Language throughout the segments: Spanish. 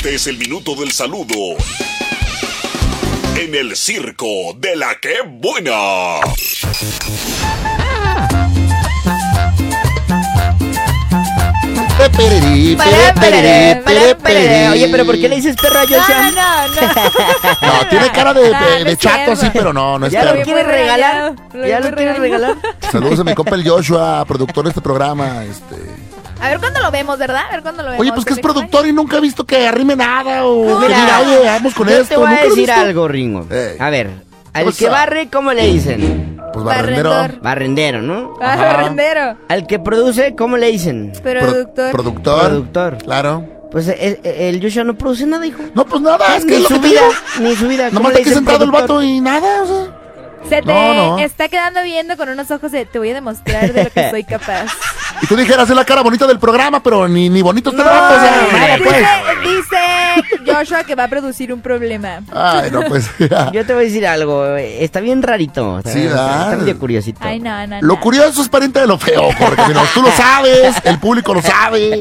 Este es el minuto del saludo en el circo de la que buena. Oye, pero ¿por qué le dices perro a Joshua? No, tiene cara de chato así, pero no es ¿Ya perro. lo quieres regalar? ¿Ya lo quieres regalar? Saludos a mi compa el Joshua, productor de este programa. A ver cuándo lo vemos, ¿verdad? A ver cuándo lo vemos. Oye, pues que es productor y nunca he visto que arrime nada o que Mira, diga, oye, vamos con yo esto. te voy a ¿Nunca lo he decir visto? algo, Ringo. A ver, al pasa? que barre, ¿cómo le dicen? Pues barrendero. Barrendero, ¿no? Barrendero. Al que produce, ¿cómo le dicen? Productor. Productor. Claro. Pues el Joshua no produce nada, hijo. No, pues nada, es que Ni es lo su que te vida, digo. ni su vida. ¿Cómo Nomás le está aquí dicen sentado el productor? vato y nada, o sea. Se te No. está quedando viendo con unos ojos de te voy a demostrar de lo que soy capaz. Y tú dijeras, es la cara bonita del programa, pero ni bonito está el vato, o sea, nada, pues. Dice Joshua que va a producir un problema. Ay, no, pues. Ya. Yo te voy a decir algo, está bien rarito. Sí, ¿verdad? Está medio curiosito. Ay, no. Lo curioso es pariente de lo feo, Correcaminos. Tú lo sabes, el público lo sabe.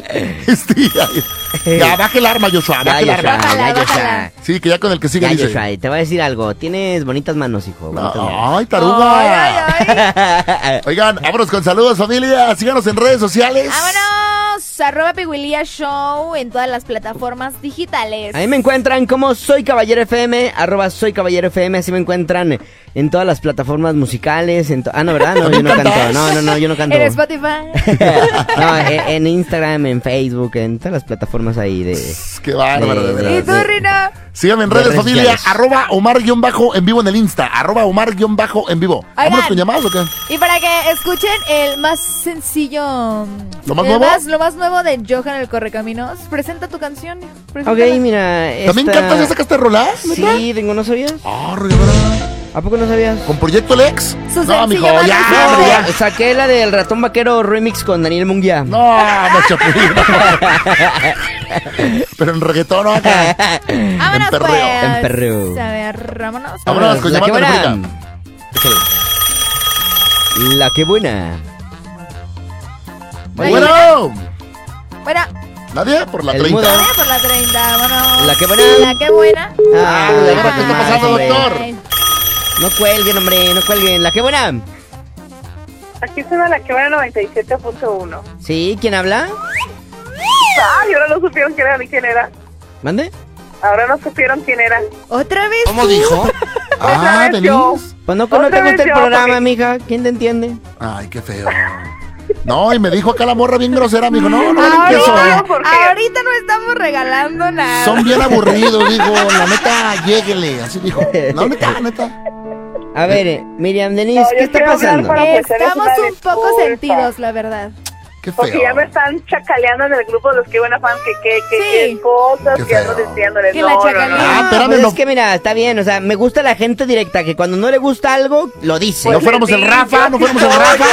Ya, baja el arma, Joshua, baja el arma. Bájala. Sí, que ya con el que sigue Ya, dice. Joshua, te voy a decir algo. Tienes bonitas manos, hijo. Bonitas manos. Ay, taruga. Ay. Oigan, vámonos con saludos, familia. Síganos en redes sociales. @Piguilía Show en todas las plataformas digitales. Ahí me encuentran como Soy Caballero FM, @Soy Caballero FM, así me encuentran en todas las plataformas musicales. No, ¿verdad? No, yo no canto. No, yo no canto. En Spotify. No, en Instagram, en Facebook, en todas las plataformas ahí de... Qué bárbaro, de veras. ¿Y tú, Rino? Síganme en De redes, redes familia. sociales. @Omar_en vivo en el Insta. @Omar_en vivo. ¿Vámonos con llamadas o qué? Y para que escuchen el más sencillo. ¿Lo más nuevo? Lo más nuevo de Johan el Correcaminos. Presenta tu canción. Ok, Preséntala. mira, ¿También cantas? ¿Ya sacaste rolas? Sí, Ringo, ¿no sabías? Regalona. ¿A poco no sabías? ¿Con Proyecto Lex? Su No, sencillo mijo, más ya, reciente. hombre, ya. Saqué la del Ratón Vaquero remix con Daniel Munguía. No, Chapulín. Pero en reggaetón, ¿no? Acá. Vámonos, perreo. pues. En perreo. A ver, vámonos. Vámonos con La que llamada buena. telefónica. Échale. La que buena. Bueno. Bueno, ¿Nadie? Por la El 30. mudo. por la 30, vámonos. La que buena. La que buena. Ah, ¿qué deja está más, pasando, hombre. doctor? Ay, No cuelguen, hombre, no cuelguen. La que buena. Aquí suena la que va a 97.1. Sí, ¿quién habla? Ay, ahora no supieron quién era. ¿Mande? Ahora no supieron quién era. ¿Otra vez? ¿Cómo dijo? Otra vez yo. Denise. Pues no Otra te gusta vez el yo, programa, porque- mija. ¿Quién te entiende? Ay, qué feo. No, y me dijo acá la morra bien grosera, amigo. No valen Ahorita, queso. ¿por qué? ahorita no estamos regalando nada. Son bien aburridos, digo. La neta, lléguele. Así dijo. No, neta. A ver, Miriam Denise, No, ¿qué yo está quiero hablar pasando? para- pues, eres Estamos una un poco disculpa. sentidos, la verdad. Qué Porque feo. ya me están chacaleando en el grupo de los que buena fans que Sí. cosas Qué que ando feo. diciéndoles. Que la chacalean. Ah, espérame, Pues no. es que mira, está bien, o sea, me gusta la gente directa, que cuando no le gusta algo, lo dice. No fuéramos el Rafa, no fuéramos el Rafa.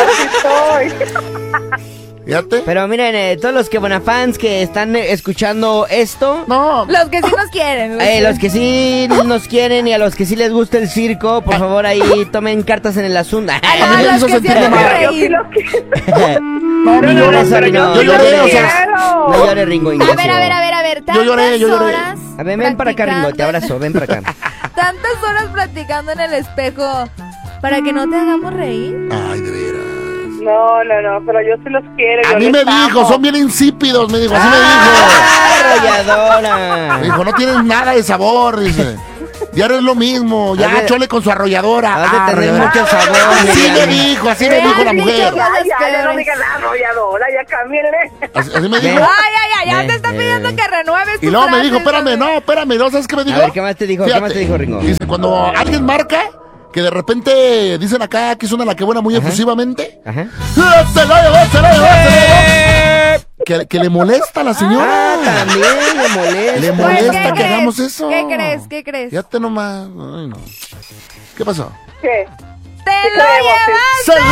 Rafa. Fíjate. Pero miren, todos los que fans que están escuchando esto, No. Los que sí nos quieren. los que sí nos quieren y a los que sí les gusta el circo, por favor ahí tomen cartas en el asunto. Ah, A mí me los hizo que sí sentir hacen mal. Yo sí reír. los quiero. No, No llores, pero Ringo. yo lloré, o sea. quiero. No llores, Ringo A Ignacio. ver. Yo lloré. Tantas horas A ver, ven para acá, Ringo, te abrazo, ven para acá. Tantas horas platicando en el espejo para que no te hagamos reír. Ay, de veras. No, pero yo sí los quiero. A yo mí me les amo. dijo, son bien insípidos, me dijo, así me Arrolladora. dijo. Me dijo, no tienen nada de sabor, dice. Diario es lo mismo, ya Has de- chole con su arrolladora. has de tener Arrolladora. mucho sabor, Así Miriam. me dijo, así me dijo la mujer. Ya no digan la arrolladora, ya cámbienle. Así me Ven. dijo. Ay, ya Ven, te está ven, pidiendo ven. que renueves tu Y luego me frase, dijo, espérame, güey. no, espérame, ¿no sabes qué me dijo? A ver, ¿qué más te dijo? ¿Qué más te dijo, Ringo? Dice, cuando alguien marca, que de repente dicen acá que suena la que buena muy efusivamente. Ajá. ¡Se la llevó, se la llevó, se la llevó! Que le molesta a la señora. Ah, también le molesta. Le Pues, molesta ¿qué que crees? hagamos eso. ¿Qué crees? ¿Qué crees? Fíjate nomás. Ay, no. ¿Qué pasó? ¿Qué? ¡Te ¿Qué lo creemos? llevas! ¡Se la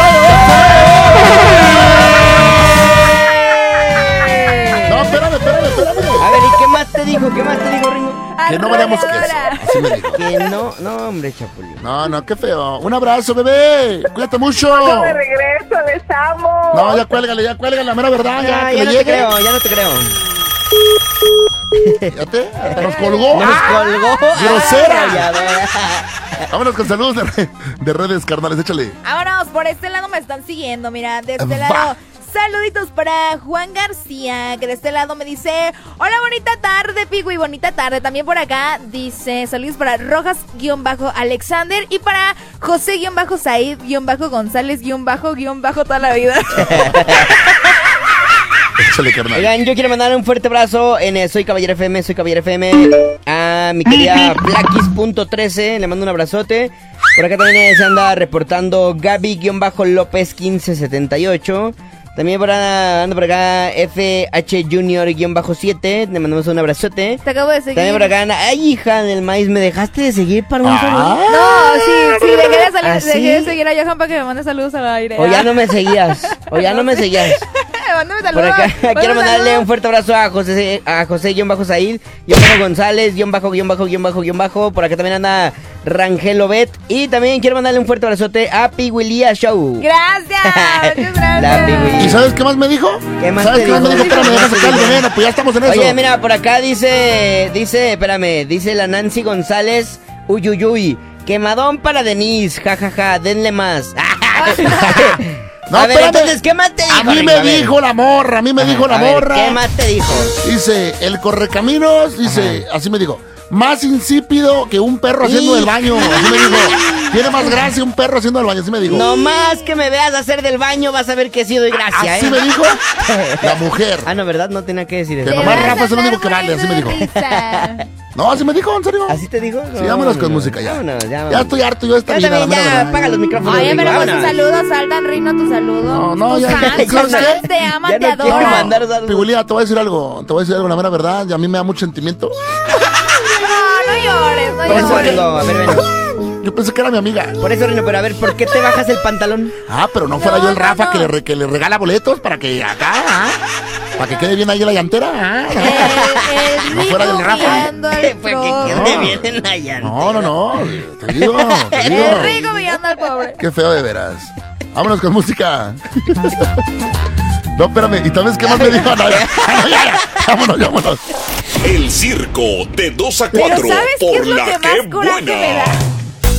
llevó! No, espérame. A ver, ¿y qué más te dijo? ¿Qué más te dijo, Ringo? Que no valemos queso. Arrolladora. Así me dijo. Que no, hombre, Chapulín. No, qué feo. Un abrazo, bebé. Cuídate mucho. Yo de regreso, les amo. No, ya cuélgale, la mera verdad. Ya, que Ya le no te llegue. creo, ya no te creo. Fíjate, hasta nos colgó. Nos colgó. ¡Grosera! Ya ve. Vámonos con saludos de redes, carnales, échale. Vámonos, por este lado me están siguiendo, mira, de este Va. lado. Saluditos para Juan García, que de este lado me dice: hola, bonita tarde, Pigu, y bonita tarde. También por acá dice: saludos para Rojas-Alexander y para José-Said-González-bajo toda la vida. Échale, carnal. Oigan, yo quiero mandar un fuerte abrazo en Soy Caballero FM, a mi querida Blackis.13, le mando un abrazote. Por acá también se anda reportando Gaby-López1578. También anda por acá FH Junior-7, le mandamos un abrazote. Te acabo de seguir. También por acá anda, ay, hija del maíz, ¿me dejaste de seguir para un saludo? No, sí, ¿Ah, sí? dejé de seguir a Johan para que me mande saludos al aire. O ya no me seguías. Mándame Por saludos. acá quiero Mándame mandarle saludos. un fuerte abrazo a José-Said, González, Por acá también anda Rangel Obet. Y también quiero mandarle un fuerte abrazote a Piguilía Show. Gracias, muchas La gracias. Pigui. ¿Y sabes qué más me dijo? ¿Qué más ¿Sabes te qué más me dijo? dijo? Espérame, déjame sacar el veneno, pues ya estamos en eso. Oye, mira, por acá dice la Nancy González, uyuyuy, quemadón para Denise, jajaja, denle más. No, a ver, espérame. entonces, ¿qué más te dijo? A mí Ringo? me A ver. dijo la morra, A ver, ¿qué más te dijo? Dice, el correcaminos, dice, así me dijo, más insípido que un perro haciendo del baño. Así me dijo, tiene más gracia un perro haciendo del baño, así me dijo. No más que me veas hacer del baño, vas a ver que sí doy gracia, Así ¿eh? me dijo la mujer. Ah, no, ¿verdad? No tenía que decir Que eso. Te nomás vas Rafa a es el único que dar vale, así me dijo. risa. No, así me dijo, en serio. ¿Así te dijo? Sí, vámonos con música ya. Vámonos, Ya estoy harto yo de esta Ya vida, la también, mera ya, verdad. apaga los micrófonos. Oye, Ringo, pero pues tus vámonos. saludos, Aldan Rino, tu saludo. No, tus ya, fans, ¿sabes tus fans qué? te aman, Ya te no quiero adoran. mandar saludos. Pigulía, te voy a decir algo, la mera verdad, y a mí me da mucho sentimiento. No llores, no Por eso, llores. Ringo, a ver, ven. Yo pensé que era mi amiga. Por eso, Rino, pero a ver, ¿por qué te bajas el pantalón? Ah, pero no fuera No, yo el no, Rafa no. que le regala boletos para que acá, para que quede bien ahí la llantera. El No fuera del Rico Rafa. guiando el Fue que pro. quede bien en la llanta. No, te digo. El Rico guiando al pobre. Qué feo de veras. Vámonos con música. No, espérame, ¿y sabes qué más me dijo? No, ya. Vámonos. El circo de 2 a Pero 4 ¿sabes qué es por lo la que que más coraje me da? buena.